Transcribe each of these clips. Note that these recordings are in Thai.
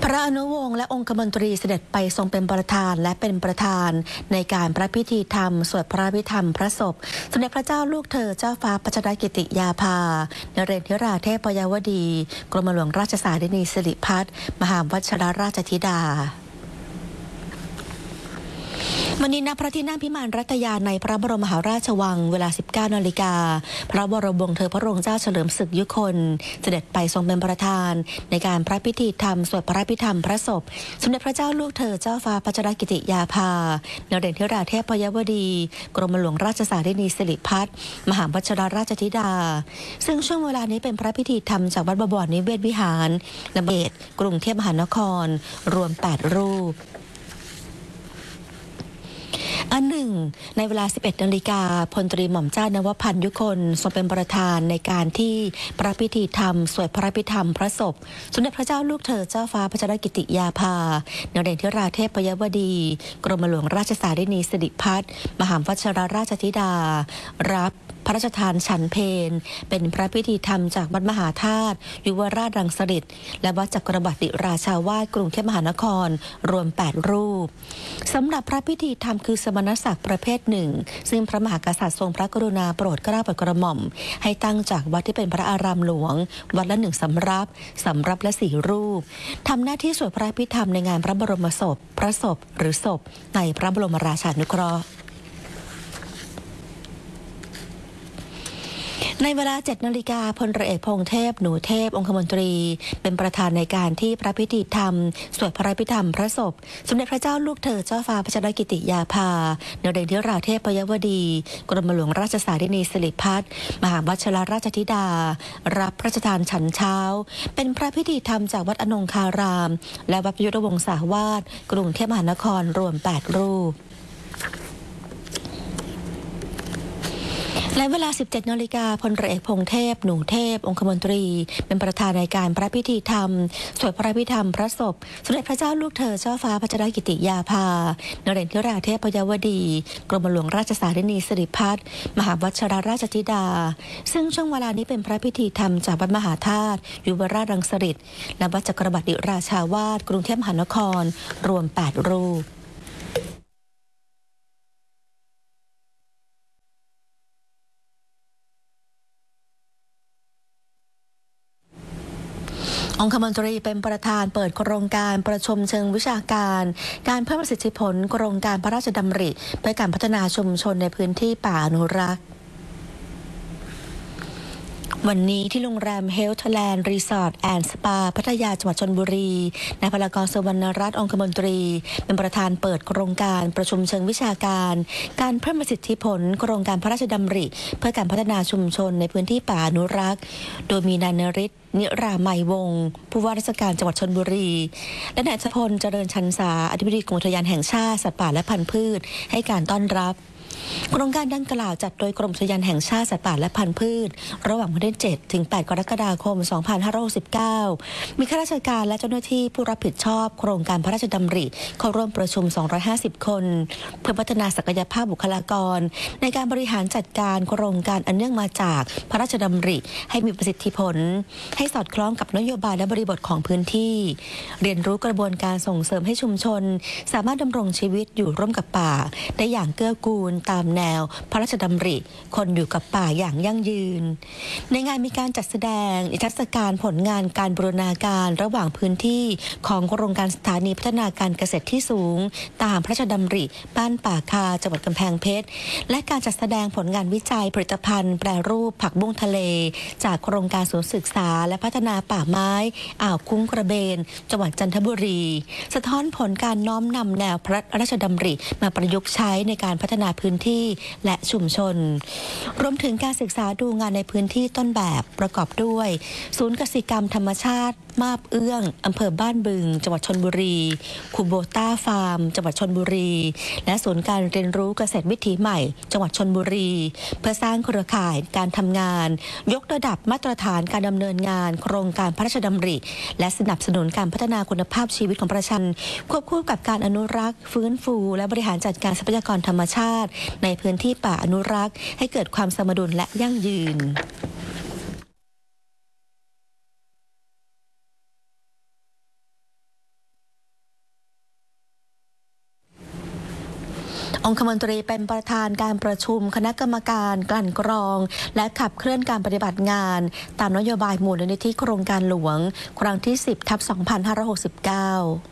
พระอนุวงศ์และองคมนตรีเสด็จไปทรงเป็นประธานและเป็นประธานในการพระพิธีธรรมสวดพระพิธรรมพระศพสมเด็จพระเจ้าลูกเธอเจ้าฟ้าพัชรกิติยาภานเรศธิราเทพยวดีกรมหลวงราชสารินีสิริพัฒน์มหาวชิรราชธิดาวันนี้ณพระที่นั่งพิมานรัตยาในพระบรมมหาราชวังเวลา 19 นาฬิกาพระบรมวงศ์เธอพระองค์เจ้าเฉลิมศึกยุคนเสด็จไปทรงเป็นประธานในการพระพิธีธรรมสวดพระพิธรรมพระศพสมเด็จพระเจ้าลูกเธอเจ้าฟ้าพัชรกิติยาภานเรศธิราเทพยวดีกรมหลวงราชสารินีสิริพัฒน์มหาวชิรราชธิดาซึ่งช่วงเวลานี้เป็นพระพิธีธรรมจากวัดบวรนิเวศวิหารณเบศกรุงเทพมหานครรวม 8 รูปอันหนึ่งในเวลา 11 นาฬิกาพลตรีหม่อมเจ้านวพันธ์ยุคนทรงเป็นประธานในการที่พระพิธีธรรมสวดพระพิธรรมพระศพสมเด็จพระเจ้าลูกเธอเจ้าฟ้าพัชรกิติยาภานเรศธิราเทพยวดีกรมหลวงราชสารินีสิริพัฒน์มหาวชิรราชธิดารับพระราชทานฉันเพลเป็นพระพิธีธรรมจากวัดมหาธาตุยุวราชรังสฤษฎ์และวัดจักรบัติราชาวาสกรุงเทพมหานครรวม 8 รูปสำหรับพระพิธีธรรมคือสมณศักดิ์ประเภทหนึ่งซึ่งพระมหากษัตริย์ทรงพระกรุณาโปรดเกล้าโปรดกระหม่อมให้ตั้งจากวัดที่เป็นพระอารามหลวงวัดละ1 สำรับละ 4 รูปทำหน้าที่สวดพระพิธรรมในงานพระบรมศพพระศพหรือศพในพระบรมราชานุเคราะห์ในเวลา 7 นาฬิกาพลเรือเอกพงษ์เทพหนูเทพองคมนตรีเป็นประธานในการที่พระพิธีธรรมสวดพระพิธรรมพระศพสมเด็จพระเจ้าลูกเธอเจ้าฟ้าพัชรกิติยาภานเรศธิราเทพยวดีกรมหลวงราชสารินีสิริพัฒน์มหาวชิรราชธิดารับพระราชทานฉันเช้าเป็นพระพิธีธรรมจากวัดอนงคารามและวัดประยุทธวงศาวาสกรุงเทพมหานครรวม 8 รูปและเวลา 17 นาฬิกาพลเรือเอกพงษ์เทพหนูเทพองคมนตรีเป็นประธานในการพระพิธีธรรมสวดพระพิธรรมพระศพสมเด็จพระเจ้าลูกเธอเจ้าฟ้าพัชรกิติยาภานเรศธิราเทพยวดีกรมหลวงราชสารินีสิริพัฒน์มหาวชิรราชธิดาซึ่งช่วงเวลานี้เป็นพระพิธีธรรมจากวัดมหาธาตุยุวราชรังสฤษฎ์และวัดจักรบัติราชาวาสกรุงเทพมหานครรวม 8 รูปองคมนตรีเป็นประธานเปิดโครงการประชุมเชิงวิชาการการเพิ่มประสิทธิผลโครงการพระราชดำริเพื่อการพัฒนาชุมชนในพื้นที่ป่าอนุรักษ์วันนี้ที่โรงแรมเฮลท์แลนด์รีสอร์ทแอนด์สปาพัทยาจังหวัดชลบุรีนายพลากรสุวรรณรัตน์องคมนตรีเป็นประธานเปิดโครงการประชุมเชิงวิชาการการเพิ่มประสิทธิผลโครงการพระราชดำริเพื่อการพัฒนาชุมชนในพื้นที่ป่าอนุรักษ์โดยมีนายนฤทธิ์นิรามัยวงศ์ผู้ว่าราชการจังหวัดชลบุรีและนายอัชพลเจริญชันษาอธิบดีกรมอุทยานแห่งชาติสัตว์ป่าและพันธุ์พืชให้การต้อนรับโครงการดังกล่าวจัดโดยกรมอุทยานแห่งชาติสัตว์ป่าและพันธุ์พืชระหว่างวันที่ 7 ถึง 8 กรกฎาคม 2569 มีข้าราชการและเจ้าหน้าที่ผู้รับผิดชอบโครงการพระราชดำริเข้าร่วมประชุม 250 คนเพื่อพัฒนาศักยภาพบุคลากรในการบริหารจัดการโครงการอันเนื่องมาจากพระราชดำริให้มีประสิทธิผลให้สอดคล้องกับนโยบายและบริบทของพื้นที่เรียนรู้กระบวนการส่งเสริมให้ชุมชนสามารถดำรงชีวิตอยู่ร่วมกับป่าได้อย่างเกื้อกูลตามแนวพระราชดำริคนอยู่กับป่าอย่างยั่งยืนในงานมีการจัดแสดงนิทรรศการผลงานการบูรณาการระหว่างพื้นที่ของโครงการสถานีพัฒนาการเกษตรที่สูงตามพระราชดำริบ้านป่าคาจังหวัดกำแพงเพชรและการจัดแสดงผลงานวิจัยผลิตภัณฑ์แปรรูปผักบุ้งทะเลจากโครงการศูนย์ศึกษาและพัฒนาป่าไม้อ่าวคุ้งกระเบนจังหวัดจันทบุรีสะท้อนผลการน้อมนำแนวพระราชดำริมาประยุกต์ใช้ในการพัฒนาพื้นที่และชุมชนรวมถึงการศึกษาดูงานในพื้นที่ต้นแบบประกอบด้วยศูนย์กสิกรรมธรรมชาติมาบเอื้องอำเภอบ้านบึงจังหวัดชลบุรีคูโบต้าฟาร์มจังหวัดชลบุรีและศูนย์การเรียนรู้เกษตรวิถีใหม่จังหวัดชลบุรีเพื่อสร้างเครือข่ายการทำงานยกระดับมาตรฐานการดำเนินงานโครงการพระราชดำริและสนับสนุนการพัฒนาคุณภาพชีวิตของประชาชนควบคู่กับการอนุรักษ์ฟื้นฟูและบริหารจัดการทรัพยากรธรรมชาติในพื้นที่ป่าอนุรักษ์ให้เกิดความสมดุลและยั่งยืนองคมนตรีเป็นประธานการประชุมคณะกรรมการกลั่นกรองและขับเคลื่อนการปฏิบัติงานตามนโยบายมูลนิธิโครงการหลวงครั้งที่ 10/2569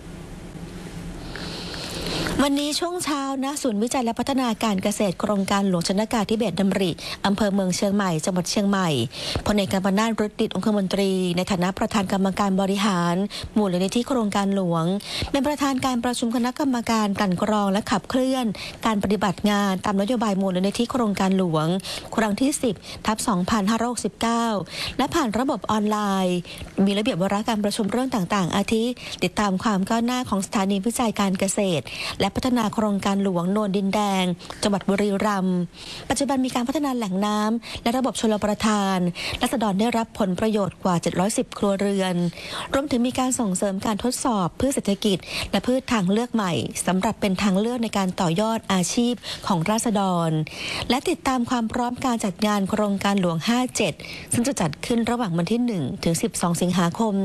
วันนี้ช่วงเช้าณศูนย์วิจัยและพัฒนาการเกษตรโครงการหลวงชนกาธิเบศรดำริอำเภอเมืองเชียงใหม่จังหวัดเชียงใหม่พลเอกกัมปนาท ฤทธิ์ดิษฐ์องคมนตรีในฐานะประธานกรรมการบริหารมูลนิธิโครงการหลวงเป็นประธานการประชุมคณะกรรมการกลั่นกรองและขับเคลื่อนการปฏิบัติงานตามนโยบายมูลนิธิโครงการหลวงครั้งที่ 10/2569และผ่านระบบออนไลน์มีระเบียบวาระการประชุมเรื่องต่างๆอาทิติดตามความก้าวหน้าของสถานีวิจัยการเกษตรและพัฒนาโครงการหลวงโนนดินแดงจังหวัดบุรีรัมย์ปัจจุบันมีการพัฒนาแหล่งน้ำและระบบชลประทานราษฎรได้รับผลประโยชน์กว่า710ครัวเรือนรวมถึงมีการส่งเสริมการทดสอบพืชเศรษฐกิจและพืชทางเลือกใหม่สำหรับเป็นทางเลือกในการต่อยอดอาชีพของราษฎรและติดตามความพร้อมการจัดงานโครงการหลวง57ซึ่งจะจัดขึ้นระหว่างวันที่1ถึง12สิงหาคม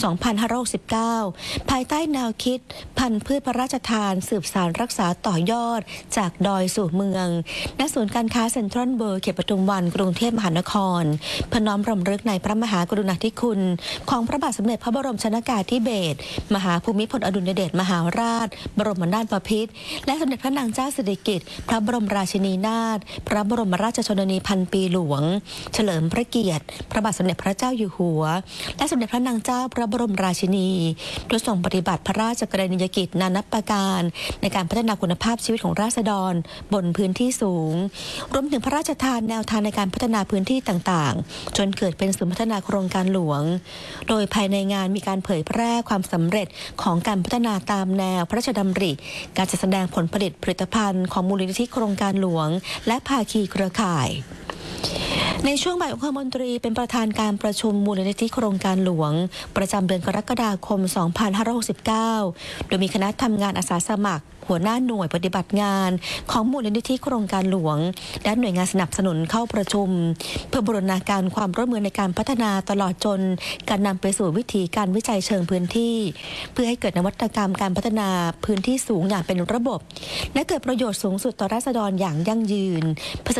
2569ภายใต้แนวคิดพันธุ์พืชพระราชทานสืบสานรักษาต่อยอดจากดอยสู่เมืองณศูนย์การค้าเซ็นทรัลเวิลด์เขตปทุมวันกรุงเทพมหานครเพื่อน้อมรำลึกในพระมหากรุณาธิคุณของพระบาทสมเด็จพระบรมชนกาธิเบศรมหาภูมิพลอดุลยเดชมหาราชบรมนาถบพิตรและสมเด็จพระนางเจ้าสิริกิติ์พระบรมราชินีนาถพระบรมราชชนนีพันปีหลวงเฉลิมพระเกียรติพระบาทสมเด็จพระเจ้าอยู่หัวและสมเด็จพระนางเจ้าพระบรมราชินีโดยทรงปฏิบัติพระราชกรณียกิจนานับประการในการพัฒนาคุณภาพชีวิตของราษฎรบนพื้นที่สูงรวมถึงพระราชทานแนวทางในการพัฒนาพื้นที่ต่างๆจนเกิดเป็นศูนย์พัฒนาโครงการหลวงโดยภายในงานมีการเผยแพร่ความสำเร็จของการพัฒนาตามแนวพระราชดำริการจัดแสดงผลผลิตผลิตภัณฑ์ของมูลนิธิโครงการหลวงและภาคีเครือข่ายในช่วงบ่ายองคมนตรีเป็นประธานการประชุมมูลนิธิโครงการหลวงประจำเดือนกรกฎาคม2569โดยมีคณะทำงานอาสาสมัครหัวหน้าหน่วยปฏิบัติงานของมูลนิธิโครงการหลวงและหน่วยงานสนับสนุนเข้าประชุมเพื่อบูรณาการความร่วมมือในการพัฒนาตลอดจนการนำไปสู่วิธีการวิจัยเชิงพื้นที่เพื่อให้เกิดนวัตกรรมการพัฒนาพื้นที่สูงอย่างเป็นระบบและเกิดประโยชน์สูงสุดต่อราษฎรอย่างยั่งยืน